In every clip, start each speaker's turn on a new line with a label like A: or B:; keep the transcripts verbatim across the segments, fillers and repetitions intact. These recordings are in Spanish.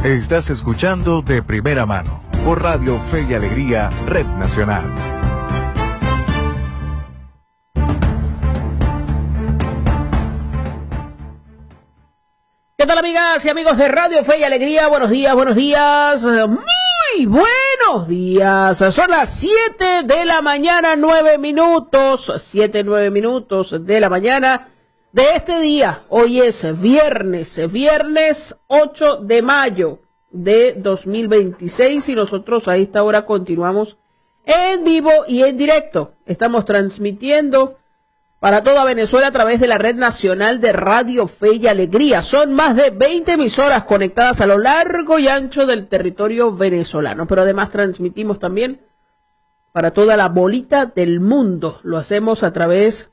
A: Estás escuchando De Primera Mano por Radio Fe y Alegría, Red Nacional.
B: ¿Qué tal, amigas y amigos de Radio Fe y Alegría? Buenos días, buenos días, muy buenos días. Son las siete de la mañana, nueve minutos, siete, nueve minutos de la mañana de este día. Hoy es viernes, viernes ocho de mayo de dos mil veintiséis y nosotros a esta hora continuamos en vivo y en directo. Estamos transmitiendo para toda Venezuela a través de la Red Nacional de Radio Fe y Alegría. Son más de veinte emisoras conectadas a lo largo y ancho del territorio venezolano, pero además transmitimos también para toda la bolita del mundo. Lo hacemos a través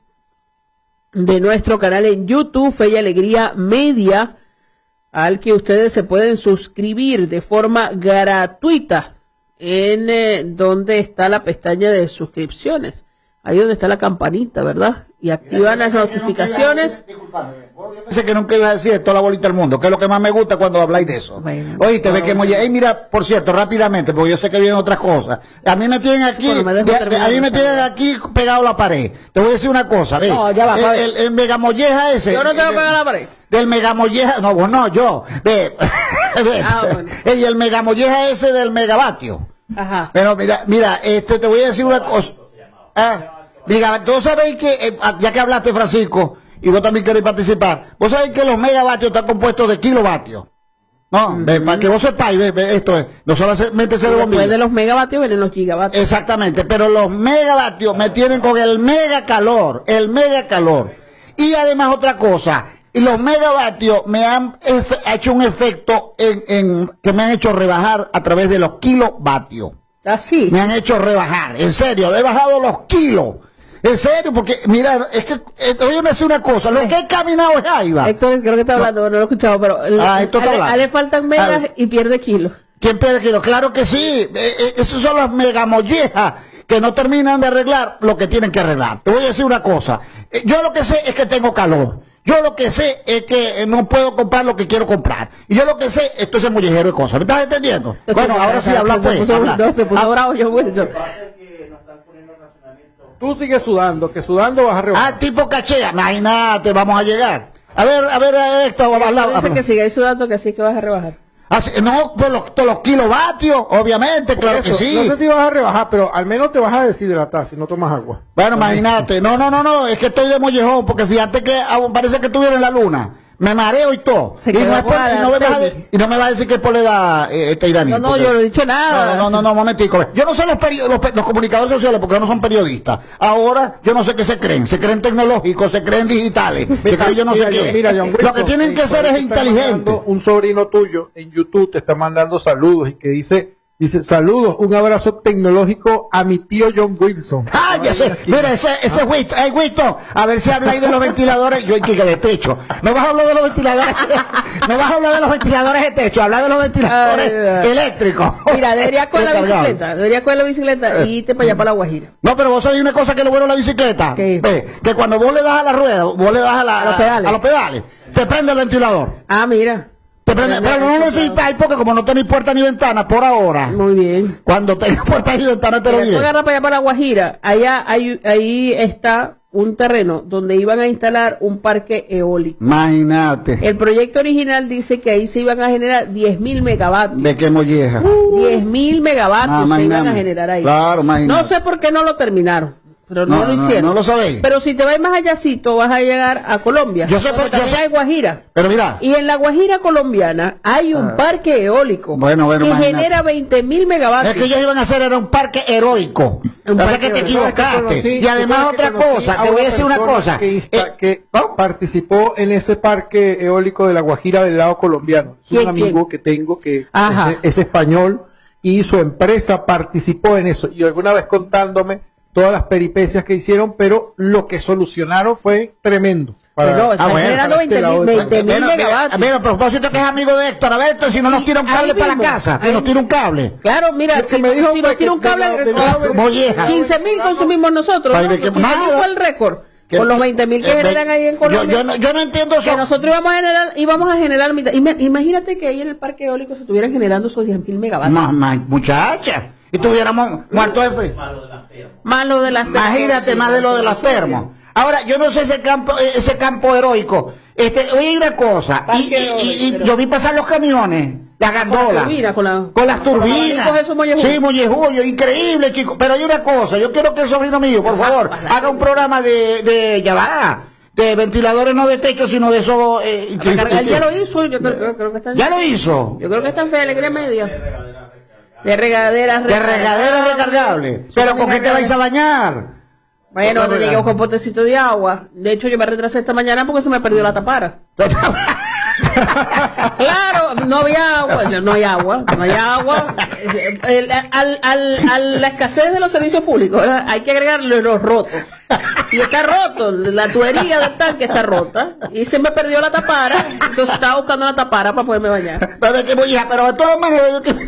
B: de nuestro canal en YouTube, Fe y Alegría Media, al que ustedes se pueden suscribir de forma gratuita en eh, donde está la pestaña de suscripciones. Ahí donde está la campanita, ¿verdad? Y activan las notificaciones.
C: Yo pensé que nunca ibas a decir toda la bolita del mundo, que es lo que más me gusta cuando habláis de eso. Bueno, Oíste, ve que muy... Ey, mira, por cierto, rápidamente, porque yo sé que vienen otras cosas. A mí me tienen aquí, bueno, me de, a mí me tienen aquí pegado a la pared. Te voy a decir una cosa, ve.
B: No, ya va,
C: el, el, el megamolleja ese.
B: Yo no tengo pegado a la pared.
C: Del megamolleja, no, vos no, yo. Ve, ve. Ah, bueno. Y el megamolleja ese del megavatio. Ajá. Pero mira, mira, este, te voy a decir una cosa. Ah, diga, tú sabéis que, eh, ya que hablaste, Francisco, y vos también queréis participar, vos sabéis que los megavatios están compuestos de kilovatios. No, mm-hmm. ve, para que vos sepáis, ve, ve, esto es, no solamente se lo
B: Después de los megavatios vienen los gigavatios.
C: Exactamente, pero los megavatios me tienen con el mega calor, el mega calor. Y además otra cosa, y los megavatios me han efe, hecho un efecto en, en, que me han hecho rebajar a través de los kilovatios.
B: Así.
C: Me han hecho rebajar, en serio, he bajado los kilos. En serio, porque, mira, es que, eh, oye, me hace una cosa, lo que he caminado es Jaiba.
B: Héctor, creo que está hablando, no, no lo he escuchado, pero
C: ah, esto está
B: a, a le faltan megas y pierde kilos.
C: ¿Quién pierde kilos? Claro que sí, eh, eh, esos son las megamollejas que no terminan de arreglar lo que tienen que arreglar. Te voy a decir una cosa, eh, yo lo que sé es que tengo calor. Yo lo que sé es que no puedo comprar lo que quiero comprar. Y yo lo que sé, esto es el mollejero de cosas. ¿Me estás entendiendo? Bueno, ahora sí habla pues.
B: No, se puso bravo yo, Wilson.
D: Tú sigues sudando, que sudando vas a rebajar.
C: Ah, tipo cachea. Imagínate, vamos a llegar. A ver, a ver, esto, vamos a hablar.
B: Dice que sigáis sudando, que así que vas a rebajar.
C: Así, no, por los, por los kilovatios, obviamente, claro eso, que sí.
D: No sé si vas a rebajar, pero al menos te vas a deshidratar si no tomas agua.
C: Bueno, imagínate. No, no, no, no, es que estoy de mollejón, porque fíjate que aún parece que estuviera en la luna. Me mareo y todo. Y no, es por, y, no me vas a de, y no me vas a decir que es por la edad, eh, este iraní.
B: No, no,
C: porque,
B: yo no he dicho nada.
C: No, no, no, no, momentico. Yo no sé los, los, los comunicadores sociales porque no son periodistas. Ahora, yo no sé qué se creen. Se creen tecnológicos, se creen digitales. Mira, se creen yo no mira, sé qué. Mira, John Wilson, lo que tienen que ser es inteligentes.
D: Un sobrino tuyo en YouTube te está mandando saludos y que dice... Dice, saludos, un abrazo tecnológico a mi tío John Wilson.
C: ¡Ay, ese! Mira, ese, ese Winston, ¡ay, Winston! A ver si habláis de los ventiladores. Yo aquí que de techo. No vas a hablar de los ventiladores. No vas a hablar de los ventiladores de techo. Habla de los ventiladores ay, eléctricos.
B: Mira, debería con la bicicleta. Debería con la bicicleta y irte para allá para la Guajira.
C: No, pero vos sabés una cosa que es lo bueno de la bicicleta.
B: ¿Qué?
C: Ve, que cuando vos le das a la rueda, vos le das a, la, a, los, pedales. a los pedales, te prende el ventilador.
B: Ah, mira.
C: Pero no necesitáis porque como no tenéis puerta ni ventana por ahora.
B: Muy bien.
C: Cuando tengas puerta ni ventana te lo digo.
B: Agarra para allá para la Guajira. Allá hay, ahí está un terreno donde iban a instalar un parque eólico.
C: Imagínate.
B: El proyecto original dice que ahí se iban a generar diez mil megavatios.
C: ¿De qué molleja?
B: diez mil megavatios ah, se iban a generar ahí.
C: Claro, imagínate.
B: No sé por qué no lo terminaron. Pero no, no lo hicieron.
C: No, no lo sabéis.
B: Pero si te vas más allácito, vas a llegar a Colombia.
C: Yo sé, pero yo sé.
B: Hay Guajira.
C: Pero mira.
B: Y en la Guajira colombiana hay un ah. parque eólico.
C: Bueno, bueno,
B: que
C: imagínate.
B: genera veinte mil megavatios.
C: Es que ellos iban a hacer era un parque heroico. Un parque que te equivocaste. Y además otra cosa, te voy a decir una cosa.
D: Que, insta, eh, que ¿no? participó en ese parque eólico de la Guajira del lado colombiano. Es un amigo ¿quién? que tengo que es, es español y su empresa participó en eso. Y alguna vez contándome todas las peripecias que hicieron, pero lo que solucionaron fue tremendo.
B: Para, no, está ah, bueno, generando veinte mil megavatios.
C: Mira, a propósito que es amigo de Héctor, a ver, Héctor, si no nos tira un cable para la casa, que nos tira un cable.
B: Claro, mira, si, me dijo si nos tira un cable, quince mil consumimos nosotros. ¿no? ¿Quién fue el récord? Con los veinte mil que generan ahí en Colombia.
C: Yo, yo, no, yo no entiendo eso.
B: Que nosotros íbamos a generar, íbamos a generar mitad. Imagínate que ahí en el parque eólico se estuvieran generando esos diez mil megavatios.
C: Más, más, muchacha. Y tuviéramos muertos de frío.
B: Más lo de las termos.
C: Imagínate, más de lo de las termos. Ahora, yo no sé ese campo, ese campo heroico. Este, oye, una cosa. Y, y, y yo vi pasar los camiones. Las gandolas, con, la, con las turbinas, sí, mollejudo, increíble, chicos. Pero hay una cosa, yo quiero que el sobrino mío, por favor, haga un programa de, de, ya va, de ventiladores no de techo, sino de eso. Eh,
B: Él ya lo hizo, yo creo, creo, creo que está en,
C: ¿Ya lo hizo?
B: Yo creo que está en Fe de Alegría Media. De regaderas,
C: de regaderas recargables. Pero ¿con qué te vais a bañar?
B: Bueno, me llegué con un potecito de agua. De hecho, yo me retrasé esta mañana porque se me perdió la tapara. Claro, no había agua, no hay agua, no hay agua. El, al, al, a la escasez de los servicios públicos, ¿verdad? Hay que agregarle los rotos. Y está roto, la tubería del tanque está rota. Y se me perdió la tapara, entonces estaba buscando la tapara para poderme bañar.
C: Pero que voy a, pero de todas maneras, que...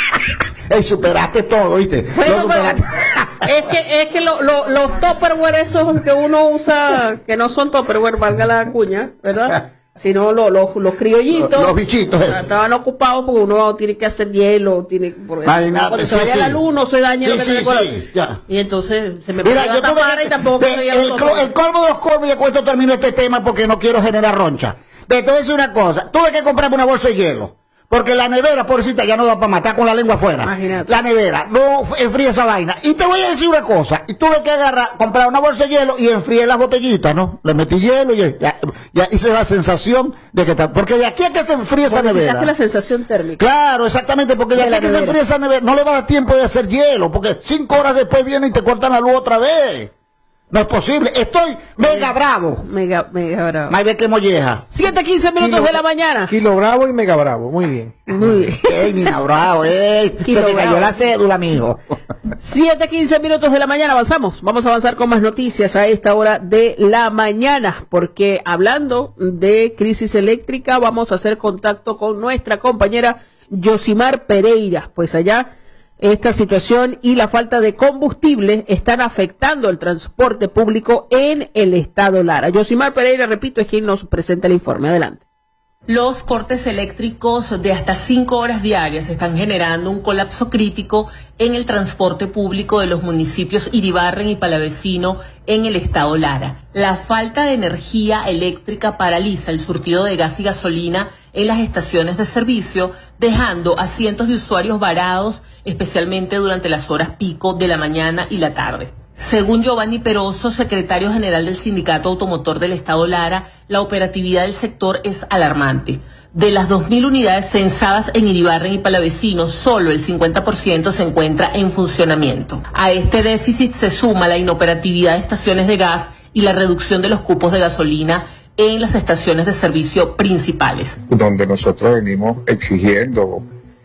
C: Ey, superaste todo, ¿viste?
B: Bueno, superaste. Es que, es que lo, lo, los Tupperware esos que uno usa, que no son Tupperware, valga la cuña, ¿verdad? Sino los, los, los criollitos,
C: los, los bichitos esos.
B: Estaban ocupados porque uno tiene que hacer hielo, tiene porque
C: Imagínate,
B: cuando
C: sí,
B: se vaya
C: sí.
B: la luz no se daña
C: sí,
B: lo que
C: sí,
B: tiene con
C: sí, la...
B: Y entonces se me
C: Mira,
B: perdió
C: yo
B: la tapara y tampoco
C: de,
B: veía
C: el, el, el colmo de los colmos, y con esto termino este tema porque no quiero generar roncha. Pero te voy a decir una cosa, tuve que comprarme una bolsa de hielo. Porque la nevera, pobrecita, ya no da para matar con la lengua afuera.
B: Imagínate.
C: La nevera, no enfría esa vaina. Y te voy a decir una cosa, y tuve que agarrar, comprar una bolsa de hielo y enfrié las botellitas, ¿no? Le metí hielo y ya, ya hice la sensación de que está, porque de aquí a que se enfríe esa nevera.
B: la sensación térmica.
C: Claro, exactamente, porque de, de aquí a que se enfríe esa nevera, no le va a dar tiempo de hacer hielo, porque cinco horas después viene y te cortan la luz otra vez. No es posible, estoy mega bravo.
B: Mega, mega bravo.
C: Más de que molleja.
B: siete quince minutos
D: Kilo,
B: de la mañana.
D: Kilo bravo y mega bravo, muy bien.
B: Muy bien.
C: Ey, niña bravo, ey. Se me cayó la cédula, mijo.
B: siete quince minutos de la mañana, avanzamos. Vamos a avanzar con más noticias a esta hora de la mañana, porque hablando de crisis eléctrica, vamos a hacer contacto con nuestra compañera Yosimar Pereira, pues allá esta situación y la falta de combustible están afectando el transporte público en el estado Lara. Yosimar Pereira, repito, es quien nos presenta el informe. Adelante.
E: Los cortes eléctricos de hasta cinco horas diarias están generando un colapso crítico en el transporte público de los municipios Iribarren y Palavecino en el estado Lara. La falta de energía eléctrica paraliza el surtido de gas y gasolina en las estaciones de servicio, dejando a cientos de usuarios varados, especialmente durante las horas pico de la mañana y la tarde. Según Giovanni Peroso, secretario general del Sindicato Automotor del Estado Lara, la operatividad del sector es alarmante. De las dos mil unidades censadas en Iribarren y Palavecino, solo el cincuenta por ciento se encuentra en funcionamiento. A este déficit se suma la inoperatividad de estaciones de gas y la reducción de los cupos de gasolina en las estaciones de servicio principales.
F: Donde nosotros venimos exigiendo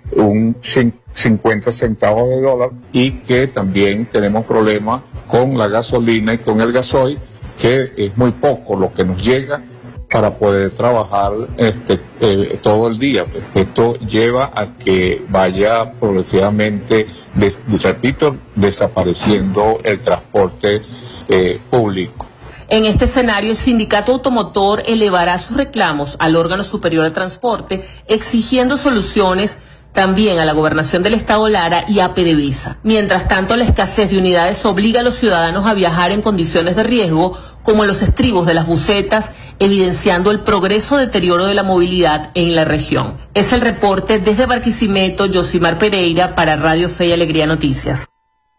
F: un cincuenta centavos de dólar y que también tenemos problemas con la gasolina y con el gasoil, que es muy poco lo que nos llega para poder trabajar este eh, todo el día. Esto lleva a que vaya progresivamente, des, repito, desapareciendo el transporte eh, público.
E: En este escenario, el Sindicato Automotor elevará sus reclamos al órgano superior de transporte, exigiendo soluciones también a la Gobernación del Estado Lara y a PDVSA. Mientras tanto, la escasez de unidades obliga a los ciudadanos a viajar en condiciones de riesgo, como en los estribos de las busetas, evidenciando el progreso deterioro de la movilidad en la región. Es el reporte desde Barquisimeto, Yosimar Pereira, para Radio Fe y Alegría Noticias.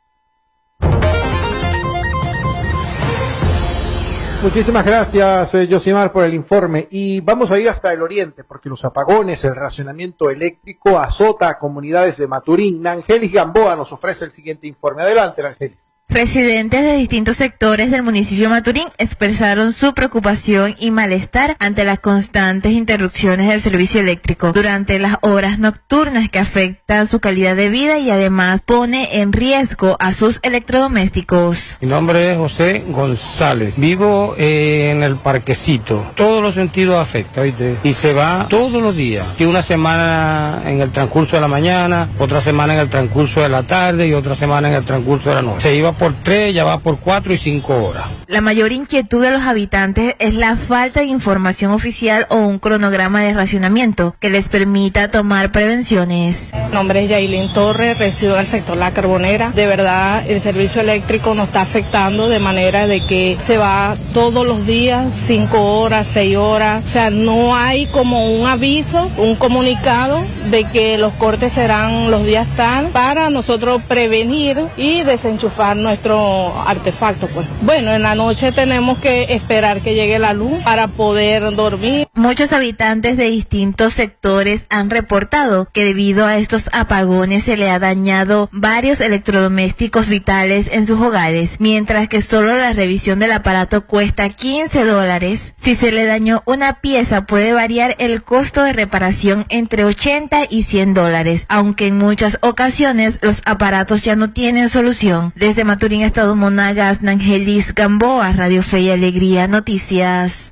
D: Muchísimas gracias, eh, Yosimar, por el informe. Y vamos a ir hasta el oriente, porque los apagones, el racionamiento eléctrico azota a comunidades de Maturín. Nangelis Gamboa nos ofrece el siguiente informe. Adelante, Nangelis.
G: Residentes de distintos sectores del municipio de Maturín expresaron su preocupación y malestar ante las constantes interrupciones del servicio eléctrico durante las horas nocturnas que afectan su calidad de vida y además pone en riesgo a sus electrodomésticos.
H: Mi nombre es José González, vivo eh, en el Parquecito. Todos los sentidos afecta, ¿viste? Y se va todos los días. Y una semana en el transcurso de la mañana, otra semana en el transcurso de la tarde y otra semana en el transcurso de la noche. Se iba por tres, ya va por cuatro y cinco horas.
G: La mayor inquietud de los habitantes es la falta de información oficial o un cronograma de racionamiento que les permita tomar prevenciones.
I: Mi nombre es Yailin Torres, resido en el sector La Carbonera. De verdad, el servicio eléctrico nos está afectando de manera de que se va todos los días, cinco horas, seis horas. O sea, no hay como un aviso, un comunicado de que los cortes serán los días tal para nosotros prevenir y desenchufar nuestro artefacto, pues. Bueno, en la noche tenemos que esperar que llegue la luz para poder dormir.
G: Muchos habitantes de distintos sectores han reportado que debido a estos apagones se le ha dañado varios electrodomésticos vitales en sus hogares, mientras que solo la revisión del aparato cuesta quince dólares. Si se le dañó una pieza puede variar el costo de reparación entre ochenta y cien dólares, aunque en muchas ocasiones los aparatos ya no tienen solución. Desde Maturín, Estado Monagas, Nangelis Gamboa, Radio Fe y Alegría Noticias.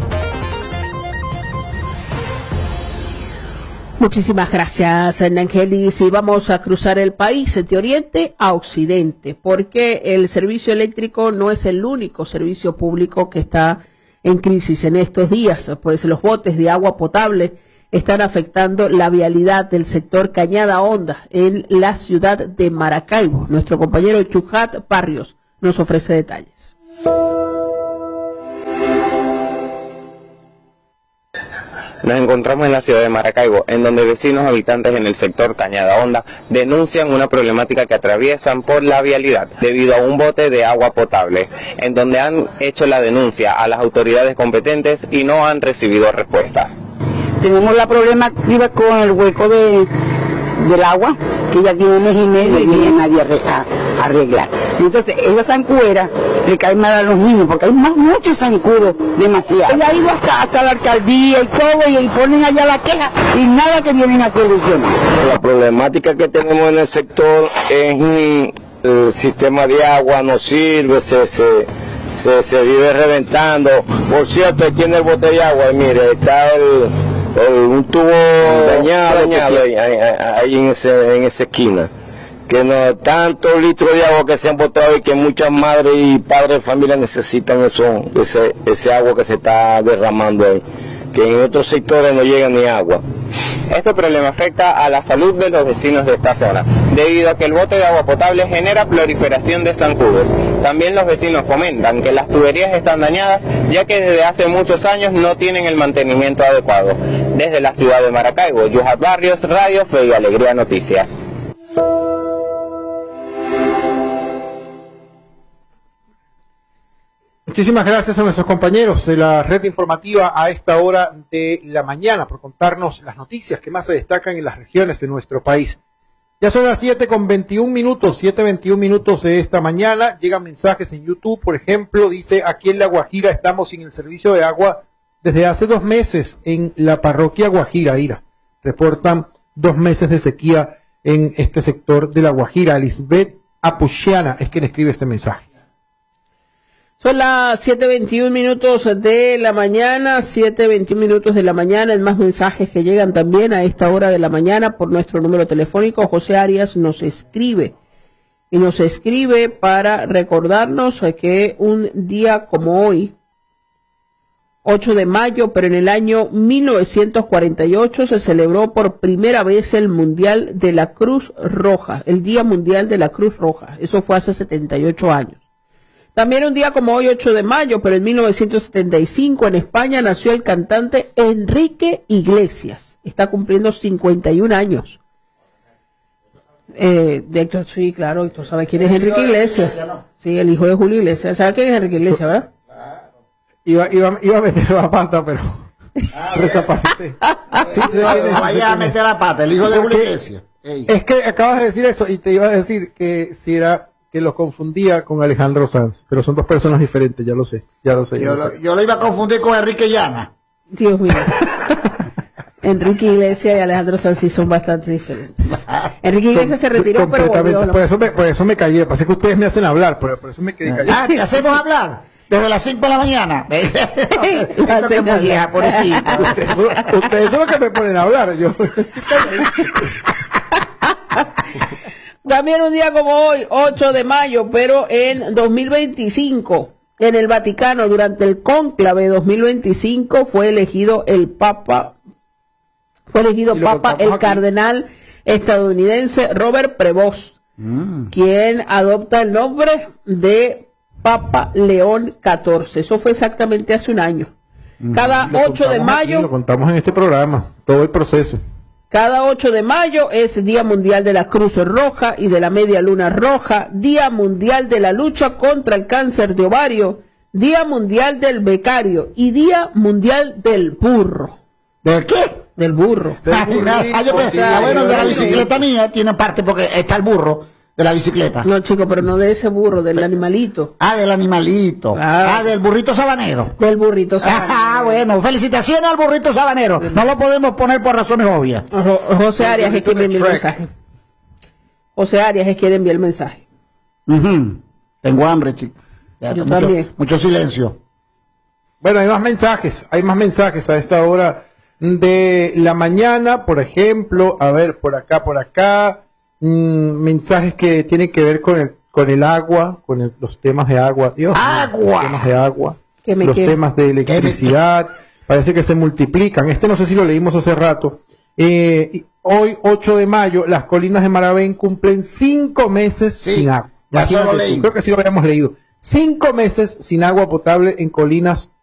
B: Muchísimas gracias, Nangelis. Y vamos a cruzar el país de oriente a occidente, porque el servicio eléctrico no es el único servicio público que está en crisis en estos días, pues los botes de agua potable están afectando la vialidad del sector Cañada Honda en la ciudad de Maracaibo. Nuestro compañero Chujat Barrios nos ofrece detalles.
J: Nos encontramos en la ciudad de Maracaibo, en donde vecinos habitantes en el sector Cañada Honda denuncian una problemática que atraviesan por la vialidad debido a un bote de agua potable, en donde han hecho la denuncia a las autoridades competentes y no han recibido respuesta.
K: Tenemos la problemática con el hueco de, del agua, que ya tiene un mes y medio y no viene nadie a arreglar. Entonces, esa zancuera le cae mal a los niños, porque hay más muchos zancudos, demasiado. Ella ha ido hasta, hasta la alcaldía y todo, y, y ponen allá la queja, y nada que vienen a solucionar.
L: La problemática que tenemos en el sector es el sistema de agua no sirve, se... se Se, se vive reventando. Por cierto, aquí en el bote de agua, mire, está el, el un tubo dañado, dañado ahí, ahí, ahí en, ese, en esa esquina. Que no tantos litros de agua que se han botado y que muchas madres y padres de familia necesitan eso, ese, ese agua que se está derramando ahí. Que en otros sectores no llega ni agua.
J: Este problema afecta a la salud de los vecinos de esta zona, debido a que el bote de agua potable genera proliferación de zancudos. También los vecinos comentan que las tuberías están dañadas, ya que desde hace muchos años no tienen el mantenimiento adecuado. Desde la ciudad de Maracaibo, Yujat Barrios, Radio Fe y Alegría Noticias.
D: Muchísimas gracias a nuestros compañeros de la red informativa a esta hora de la mañana por contarnos las noticias que más se destacan en las regiones de nuestro país. Ya son las siete con veintiún minutos, siete veintiún minutos de esta mañana. Llegan mensajes en YouTube, por ejemplo, dice: aquí en La Guajira estamos sin el servicio de agua desde hace dos meses en la parroquia Guajira, Ira. Reportan dos meses de sequía en este sector de La Guajira. Lisbeth Apuchiana es quien escribe este mensaje.
B: Son las siete veintiún minutos de la mañana, siete veintiún minutos de la mañana, en más mensajes que llegan también a esta hora de la mañana por nuestro número telefónico. José Arias nos escribe, y nos escribe para recordarnos que un día como hoy, ocho de mayo, pero en el año mil novecientos cuarenta y ocho, se celebró por primera vez el Mundial de la Cruz Roja, el Día Mundial de la Cruz Roja. Eso fue hace setenta y ocho años. También un día como hoy, ocho de mayo, pero en mil novecientos setenta y cinco, en España nació el cantante Enrique Iglesias. Está cumpliendo cincuenta y un años. Eh, de hecho, sí, claro, tú sabes quién es Enrique Iglesias. Sí, el hijo de Julio Iglesias. ¿Sabes quién es Enrique Iglesias, verdad?
D: Iba, iba, iba a meter la pata, pero recapacité.
C: Sí, sí, vaya a meter la pata, el hijo de Julio Iglesias.
D: Es que acabas de decir eso y te iba a decir que si era... que los confundía con Alejandro Sanz, pero son dos personas diferentes, ya lo sé, ya lo sé.
C: Yo,
D: lo,
C: lo, sé. yo lo iba a confundir con Enrique Llana.
B: Dios mío. Enrique Iglesias y Alejandro Sanz sí son bastante diferentes. Enrique Iglesias se retiró, pero volvió, ¿no?
D: Por eso me, por eso me callé, pasa que ustedes me hacen hablar, por, por eso me quedé callado.
C: Ah, ¿te hacemos hablar? Desde las cinco de la mañana.
D: Ustedes son los que me ponen a hablar, yo.
B: También un día como hoy, ocho de mayo, pero en dos mil veinticinco, en el Vaticano, durante el cónclave dos mil veinticinco, fue elegido el Papa, fue elegido Papa el aquí. Cardenal estadounidense Robert Prevost, mm. quien adopta el nombre de Papa León catorce. Eso fue exactamente hace un año. Mm. Cada ocho de mayo...
D: Aquí, lo contamos en este programa, todo el proceso.
B: Cada ocho de mayo es Día Mundial de la Cruz Roja y de la Media Luna Roja, Día Mundial de la Lucha contra el Cáncer de Ovario, Día Mundial del Becario y Día Mundial del Burro.
C: ¿Del qué?
B: Del burro.
C: Del ah, ah, yo pensé, ah, bueno, de la bicicleta mía tiene parte porque está el burro de la bicicleta.
B: No, chico, pero no de ese burro, del animalito.
C: Ah, del animalito. Ah, ah del burrito sabanero.
B: Del burrito sabanero.
C: Ah, bueno, felicitaciones al burrito sabanero. No lo podemos poner por razones obvias.
B: José Arias es quien envió el mensaje. José Arias es quien envió el mensaje.
C: Uh-huh. Tengo hambre, chico. Ya,
B: Yo
C: mucho,
B: también.
C: Mucho silencio.
D: Bueno, hay más mensajes, hay más mensajes a esta hora de la mañana, por ejemplo, a ver, por acá, por acá, mmm, mensajes que tienen que ver con el con el agua, con el, los temas de agua, Dios,
C: agua,
D: los temas de agua, los
B: quiero?
D: temas de electricidad, parece que se multiplican. Este no sé si lo leímos hace rato. Eh, hoy, ocho de mayo, las colinas de Maravén cumplen cinco meses sí, sin agua.
C: Ya lo leí.
D: Creo que sí lo habíamos leído. Cinco meses sin agua potable en Colinas